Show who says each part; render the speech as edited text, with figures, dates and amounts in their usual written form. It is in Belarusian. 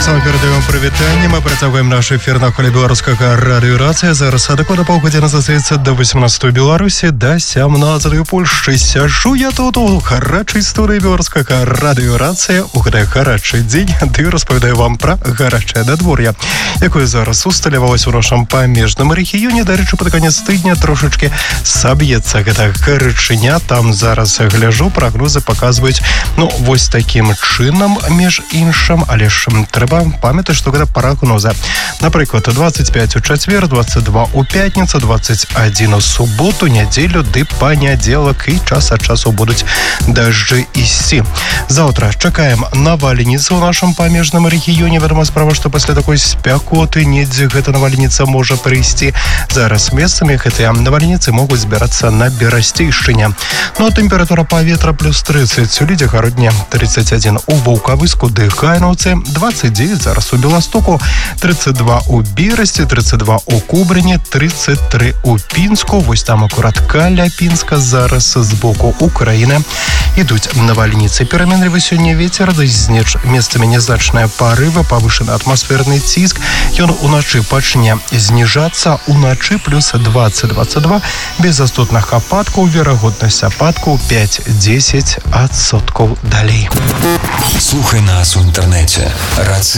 Speaker 1: таксама перадаем прывітанне. Мы працягваем наш эфир на хвалі беларускага радыёрацыя. Зараз адакватна паўгадзіны застаецца да 18 Беларусі, да 17 Польшчы. Сяжу я тут у гарачай студыі беларускага радыёрацыя у гэты гарачы дзень, ды распавядаю вам пра гарачае надвор'е, якое зараз усталявалось у нашым памежным рэгіёне. Дарэчы, пад канец тыдня трошачкі саб'ецца гэта гарачыня. Там зараз гляжу, прагнозы паказваюць, вось такім чынам, між іншым, але ж трэба памятаць, што гэта прагноза. Напрыклад, 25 у чацвер, 22 у пятніцу, 21 у суботу, нядзелю ды панядзелак, і час ад часу будуць дажджы ісці. Заўтра чакаем навальніцы ў нашым памежным рэгіёне. Вядома справа, што пасля такой спякоты недзе гэта навальніца можа прыйсці. Зараз месцамі гэтыя навальніцы могуць збірацца на Берасцейшчыне. Тэмпература паветра плюс 30 у Лідзе-гародні, 31 у Ваўкавыску ды Гайнаўцы, 29 зараз у Беластоку, 32 у Берасці, 32 у Кубрыні, 33 у Пінску. Вось там акурат каля Пінска зараз з боку Украіны ідуць навальніцы. Пераменлівы сёння вецер, месцамі нязначныя парывы, павышаны атмасферны ціск. Ён уначы пачне зніжацца, уначы плюс 20-22, без астатных ападкаў, верагоднасць ападкаў 5-10%. Далей.
Speaker 2: Слухай нас у інтэрнэце.